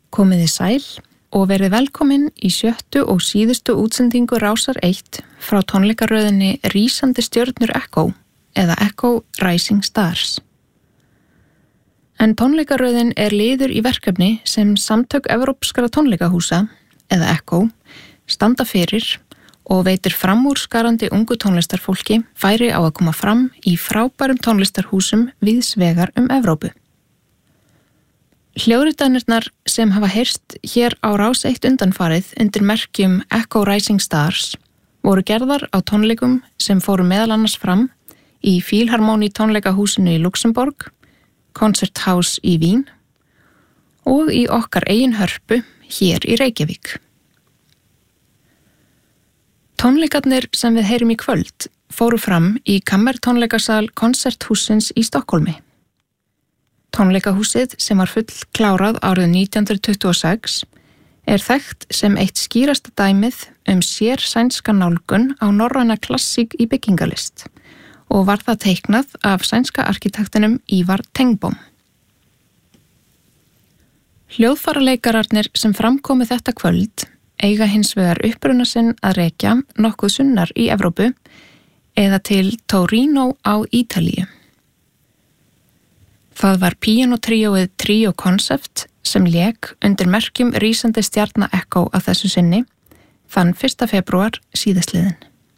Komiði sæl og verið velkomin í 7. og síðustu útsendingu Rásar 1 frá tónleikaröðinni Rísandi stjörnur Echo eða Echo Rising Stars. En tónleikaröðin liður í verkefni sem Samtök Evrópskra tónleikahúsa eða Echo standa fyrir og veitir framúrskarandi ungu tónlistarfólki færi á að koma fram í frábærum tónlistarhúsum víðs vegar Evrópu. Hljóðritanirnar sem hafa heyrst hér á Rás 1 undanfarið undir merkjum Echo Rising Stars voru gerðar á tónleikum sem fóru meðal annars fram í Philharmonie tónleikahúsinu í Luxemborg, Konzerthaus í Vín og í okkar eigin hörpu hér í Reykjavík. Tónleikarnir sem við heyrum í kvöld fóru fram í kammertónleikasal Konzerthússins í Stokkólmi. Tónleikahúsið sem var fullklárað árið 1926 þekkt sem eitt skýrasta dæmið sérsænska nálgun á norræna klassík í byggingalist og var það teiknað af sænska arkitektinum Ivar Tengbom. Hljóðfæraleikararnir sem framkomu þetta kvöld eiga hins vegar uppruna sinn að rekja nokkuð sunnar í Evrópu eða til Torino á Ítalíu. Það var píanótríóið Trio Concept sem lék undir merkjum Rísandi stjarna Echo að þessu sinni þann 1. febrúar síðastliðinn.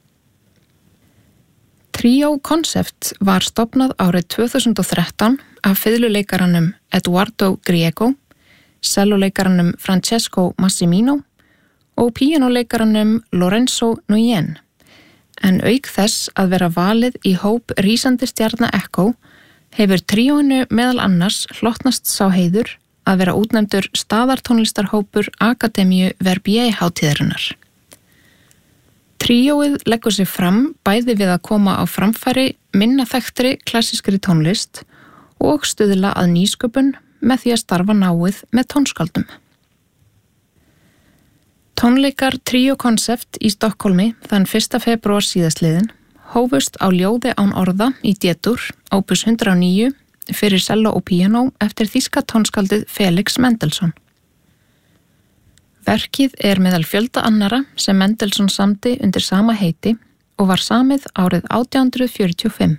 Trio Concept var stofnað árið 2013 af fiðluleikaranum Eduardo Griego, celloleikaranum Francesco Massimino og píanóleikaranum Lorenzo Nguyen, en auk þess að vera valið í hóp Rísandi stjarna Echo hefur tríóinu meðal annars hlotnast sá heiður að vera útnefndur staðartónlistarhópur Akademíu Verbier hátíðarinnar. Tríóið leggur sig fram bæði við að koma á framfæri minna þekktri klassískri tónlist og stuðla að nýsköpun með því að starfa náið með tónskáldum. Tónleikar Trio Concept í Stokkólmi þann 1. febrúar síðastliðinn hófust á ljóði án orða í D-dur, opus 109, fyrir cello og píanó eftir þýska tónskáldið Felix Mendelssohn. Verkið meðal fjölda annara sem Mendelssohn samdi undir sama heiti og var samið árið 1845.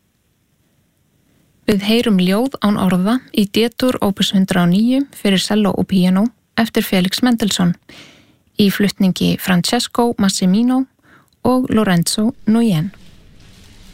Við heyrum ljóð án orða í D-dur, opus 109, fyrir cello og píanó eftir Felix Mendelssohn í flutningi Francesco Massimino og Lorenzo Nguyen.